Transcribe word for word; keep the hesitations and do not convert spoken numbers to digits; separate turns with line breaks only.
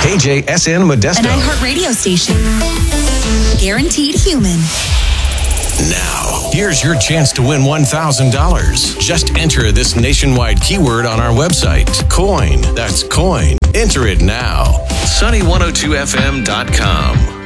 K J S N Modesto.
An iHeartRadio station. Guaranteed human.
Now, here's your chance to win one thousand dollars. Just enter this nationwide keyword on our website. Coin. That's coin. Enter it now. Sunny one oh two F M dot com.